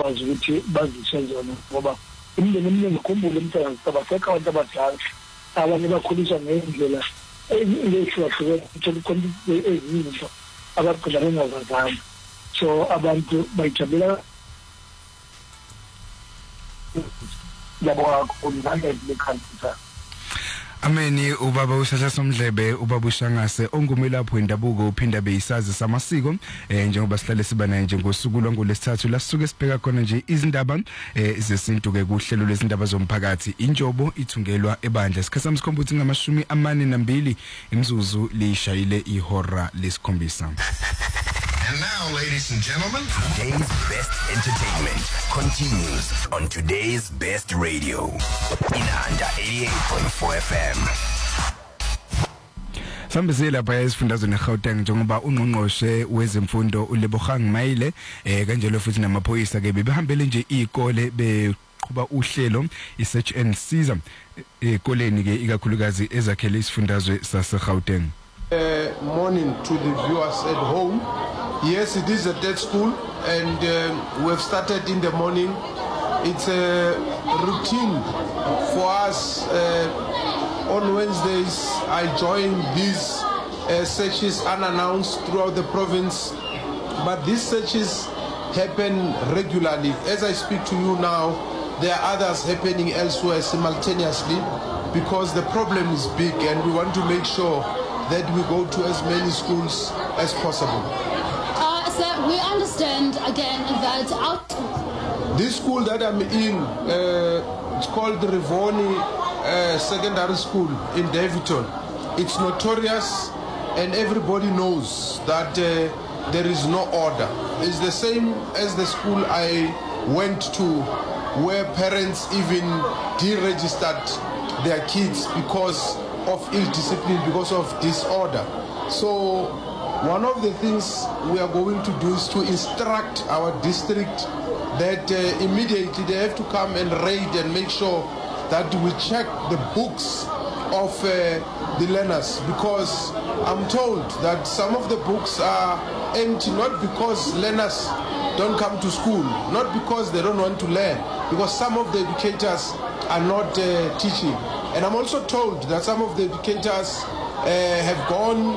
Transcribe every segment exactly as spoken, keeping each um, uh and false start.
bakwazi ukuthi bazise zona ngoba imindeni eminingi ikhumbule umsebenzi abasekho abantu abadala abanye bakhuliswa ngendlela ngehlukahlukene uthola khona ezinto abagcina bengazazana so abantu bayijabulela yabo kakhulu lekhaya. Ameni ubaba uShasha Somdlebe ubaba uShangase ongumelapho wendabuko uphinda beyisazi samasiko eh njengoba sihlale siba naye nje ngosuku lwangolesithathu lasuke sibheka khona nje izindaba eh zesintu ke kuhlelo lwezindaba zomphakathi injobo ithungelwa ebandla sikhathi sikhombuthe ngamashumi amane nambili imzuzu lishayile ihora lesikhombisa. And now, ladies and gentlemen, today's best entertainment continues on today's best radio. Inanda eighty-eight point four F M. Sambise lapha esifundazweni eGauteng njengoba ungqongqoshe wezemfundo uLebogang Mayile eh kanjalo futhi namaphoyisa ke bebehambele nje izikole beqhuba uhlelo iSearch and Seizure ekoleni ke ikakhulukazi ezakhele isifundazwe saseGauteng. Uh, morning to the viewers at home. Yes, it is a dead school, and uh, we have started in the morning. It's a routine for us. Uh, on Wednesdays, I join these uh, searches unannounced throughout the province, but these searches happen regularly. As I speak to you now, there are others happening elsewhere simultaneously because the problem is big, and we want to make sure that we go to as many schools as possible. Uh, so we understand again that out. This school that I'm in, uh, it's called the Rivoni uh, Secondary School in Davidton. It's notorious, and everybody knows that uh, there is no order. It's the same as the school I went to, where parents even deregistered their kids because of ill discipline, because of disorder. So one of the things we are going to do is to instruct our district that uh, immediately they have to come and raid and make sure that we check the books of uh, the learners, because I'm told that some of the books are empty, not because learners don't come to school, not because they don't want to learn, because some of the educators are not uh, teaching. And I'm also told that some of the educators uh, have gone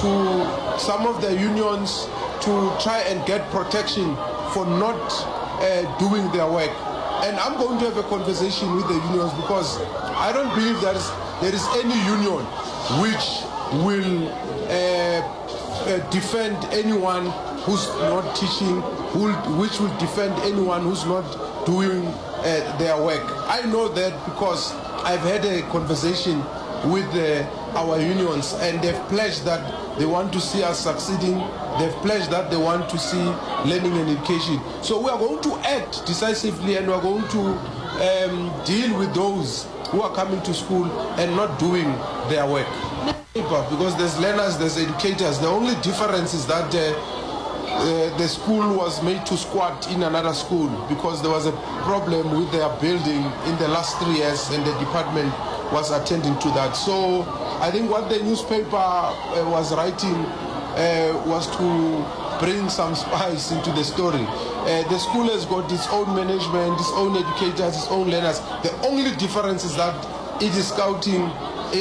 to some of the unions to try and get protection for not uh, doing their work. And I'm going to have a conversation with the unions because I don't believe that there is any union which will uh, uh, defend anyone who's not teaching, who, which will defend anyone who's not doing uh, their work. I know that because I've had a conversation with uh, our unions, and they've pledged that they want to see us succeeding. They've pledged that they want to see learning and education. So we are going to act decisively, and we are going to um, deal with those who are coming to school and not doing their work. Because there's learners, there's educators. The only difference is that uh, Uh, the school was made to squat in another school because there was a problem with their building in the last three years, and the department was attending to that. So I think what the newspaper uh, was writing uh, was to bring some spice into the story. Uh, the school has got its own management, its own educators, its own learners. The only difference is that it is scouting uh,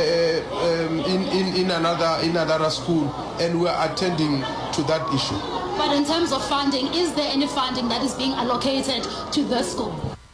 um, in, in, in, another, in another school, and we are attending to that issue. But in terms of funding, is there any funding that is being allocated to the school?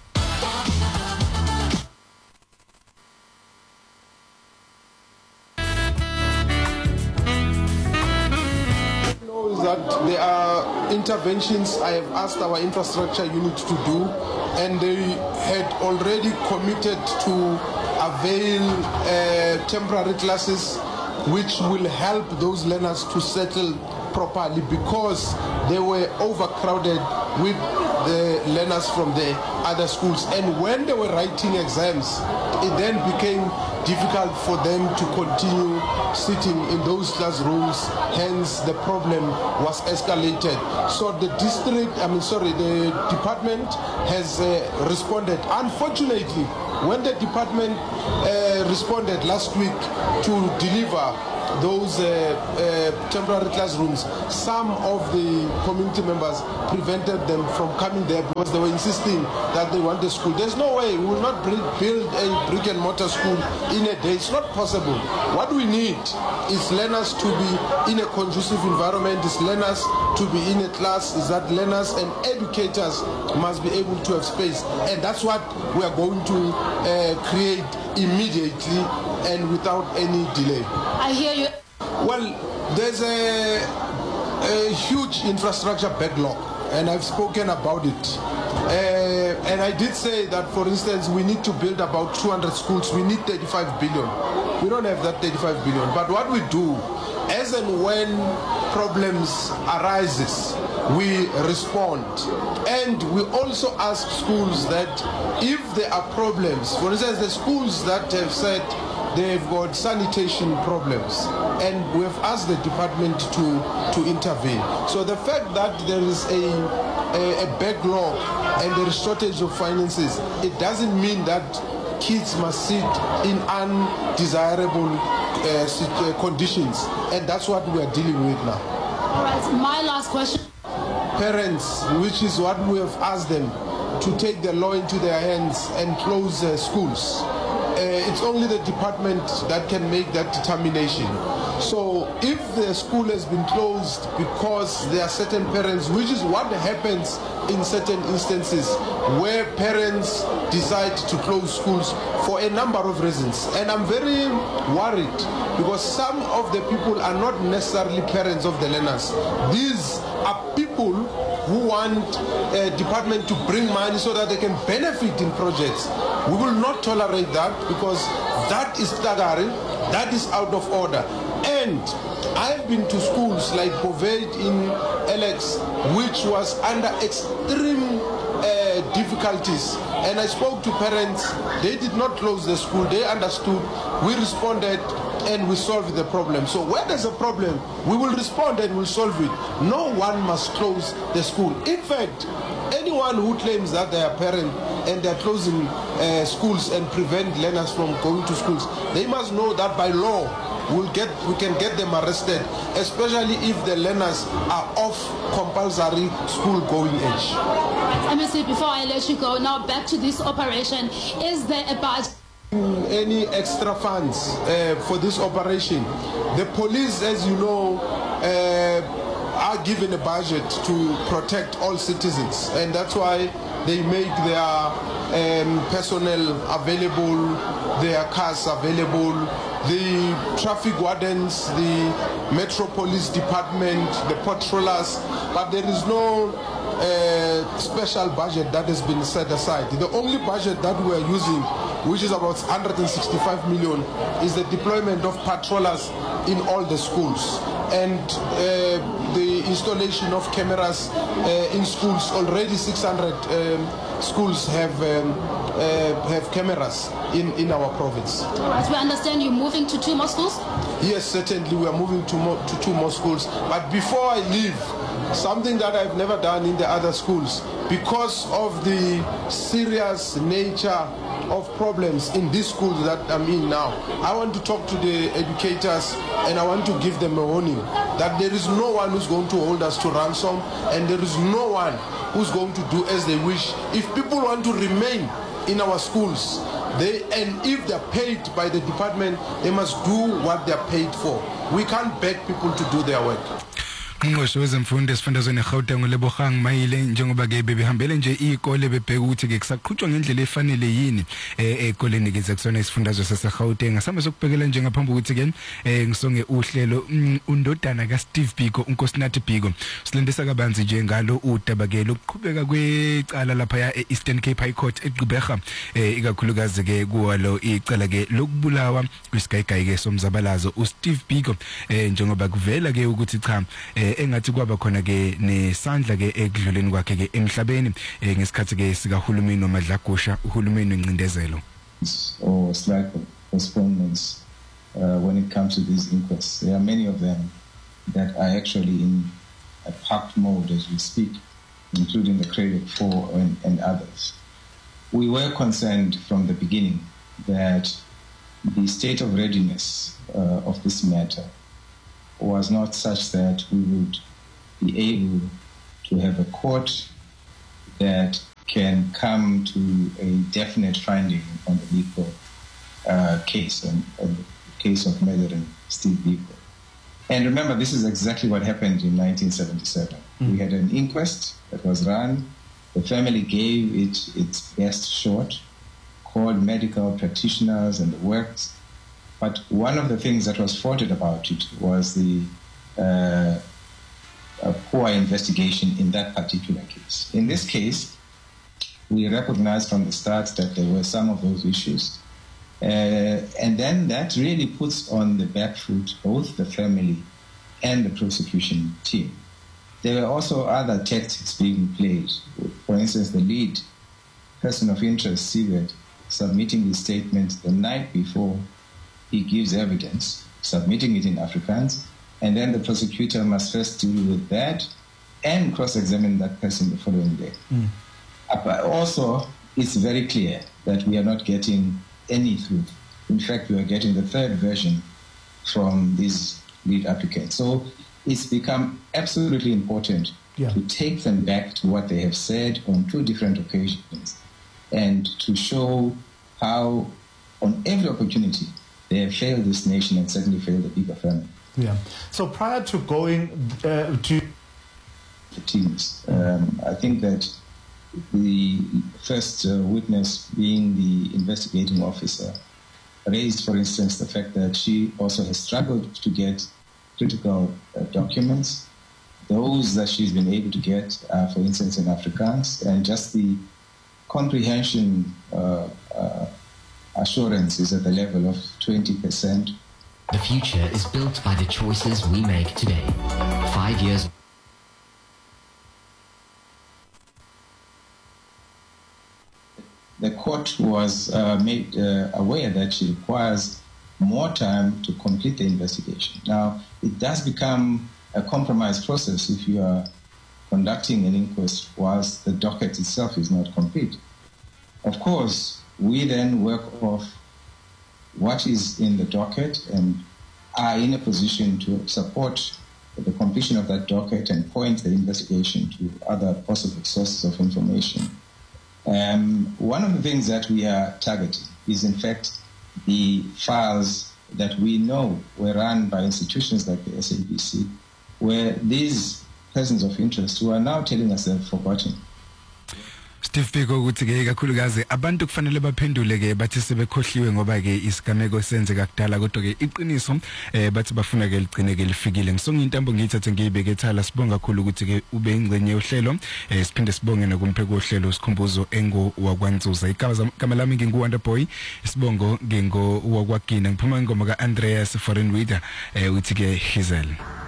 That there are interventions I have asked our infrastructure unit to do, and they had already committed to avail uh, temporary classes which will help those learners to settle properly, because they were overcrowded with the learners from the other schools. And when they were writing exams, it then became difficult for them to continue sitting in those classrooms. Hence, the problem was escalated. So the district, I mean, sorry, the department has uh, responded. Unfortunately, when the department uh, responded last week to deliver those uh, uh, temporary classrooms, some of the community members prevented them from coming there because they were insisting that they want a school. There's no way. We will not build a brick and mortar school in a day. It's not possible. What we need is learners to be in a conducive environment, is learners to be in a class, is that learners and educators must be able to have space. And that's what we are going to uh, create immediately and without any delay. I hear you. Well, there's a, a huge infrastructure backlog, and I've spoken about it. Uh, and I did say that, for instance, we need to build about two hundred schools. We need thirty-five billion. We don't have that thirty-five billion. But what we do, as and when problems arises, we respond. And we also ask schools that if there are problems, for instance, the schools that have said they've got sanitation problems, and we have asked the department to, to intervene. So the fact that there is a, a, a backlog and there is shortage of finances, it doesn't mean that kids must sit in undesirable uh, conditions, and that's what we are dealing with now. All right, my last question. Parents, which is what we have asked them, to take the law into their hands and close uh, schools. Uh, it's only the department that can make that determination. So if the school has been closed because there are certain parents, which is what happens in certain instances where parents decide to close schools for a number of reasons. And I'm very worried because some of the people are not necessarily parents of the learners. These are people who want a department to bring money so that they can benefit in projects. We will not tolerate that because that is staggering, that is out of order. And I've been to schools like Bovaid in Alex, which was under extreme uh, difficulties. And I spoke to parents. They did not close the school. They understood. We responded and we solved the problem. So where there's a problem, we will respond and we'll solve it. No one must close the school. In fact, anyone who claims that they are parent and they're closing uh, schools and prevent learners from going to schools, they must know that by law, We'll get, we can get them arrested, especially if the learners are off compulsory school-going age. M S C, before I let you go, now back to this operation. Is there a budget? Any extra funds uh, for this operation? The police, as you know, uh, are given a budget to protect all citizens, and that's why they make their um, personnel available, their cars available. The traffic wardens, the Metro Police Department, the patrollers, but there is no uh, special budget that has been set aside. The only budget that we are using, which is about one hundred sixty-five million, is the deployment of patrollers in all the schools and uh, the installation of cameras uh, in schools. Already six hundred um, schools have um, uh, have cameras in, in our province. All right, we understand you're moving to two more schools? Yes, certainly we are moving to, more, to two more schools. But before I leave, something that I've never done in the other schools, because of the serious nature of problems in these schools that I'm in now, I want to talk to the educators and I want to give them a warning that there is no one who's going to hold us to ransom, and there is no one who's going to do as they wish. If people want to remain in our schools, they, and if they're paid by the department, they must do what they're paid for. We can't beg people to do their work. Ngqosho wezemfundo esifundazweni eGauteng uLebogang Mayile njengoba ke bebehambele nje ikole bebheka ukuthi ke kusaqhutshwa ngendlela efanele yini ekoleni ke kusona isifundazwe saseGauteng. Asame sokubhekela nje ngaphambi ukuthi ke ngisonge uhlelo undodana ka Steve Biko uNkosinathi Biko silendisa kabanzi nje ngalo udaba ke lokuqhubeka kwecala lapha ya Eastern Cape High Court eGqeberha ikakhulukazi ke kuwalo icala ke lokubulawa kwisigayigayi ke somzabalazo uSteve Biko njengoba kuvela ke ukuthi cha engathi kwaba khona ke nesandla ke ekudluleni kwakhe ke emhlabeni ngesikhathi ke sika hulumeni noMadlagusha uhulumeni encindezelo or slack of postponements uh, when it comes to these inquests. There are many of them that are actually in a parked mode as we speak, including the Cradle four and, and others. We were concerned from the beginning that the state of readiness uh, of this matter was not such that we would be able to have a court that can come to a definite finding on the Biko uh, case, and, and the case of murdering Steve Biko. And remember, this is exactly what happened in nineteen seventy-seven. Mm. We had an inquest that was run. The family gave it its best shot, called medical practitioners and the works. But one of the things that was faulted about it was the uh, a poor investigation in that particular case. In this case, we recognized from the start that there were some of those issues. Uh, and then that really puts on the back foot both the family and the prosecution team. There were also other tactics being played. For instance, the lead person of interest, Siebert, submitting his statement the night before he gives evidence, submitting it in Afrikaans, and then the prosecutor must first deal with that and cross-examine that person the following day. Mm. But also, it's very clear that we are not getting any truth. In fact, we are getting the third version from these lead applicants. So it's become absolutely important yeah. to take them back to what they have said on two different occasions and to show how, on every opportunity, they have failed this nation and certainly failed the Biko family. Yeah. So prior to going uh, to the teams, um, I think that the first uh, witness, being the investigating officer, raised, for instance, the fact that she also has struggled to get critical uh, documents. Those that she's been able to get, uh, for instance, in Afrikaans, and just the comprehension uh, uh, assurance is at the level of twenty percent. The future is built by the choices we make today. Five years. The court was uh, made uh, aware that she requires more time to complete the investigation. Now, it does become a compromise process if you are conducting an inquest whilst the docket itself is not complete. Of course, we then work off what is in the docket and are in a position to support the completion of that docket and point the investigation to other possible sources of information. Um, one of the things that we are targeting is, in fact, the files that we know were run by institutions like the S A B C, where these persons of interest who are now telling us they've forgotten. Steve Biko ukuthi ke kakhulukazi abantu kufanele baphendule ke bathi sebekhohliwe ngoba ke isigameko senzeka kudala kodwa ke iqiniso eh bathi bafuna ke ligcine ke lifikile. Ngisonga intambo ngiyithathe ngiyibeke ethala. Sibonga kakhulu ukuthi ke ube ingcenye yohlelo. Eh siphinde sibonge nokumpheko ohlelo sikhumbuzo engo wakwanzuza. Igama lami nginguWonder Boy. Isibongo ngingo wakwagina. Ngiphuma ingoma ka Andreas Foreign Reader eh uthi ke Hizel.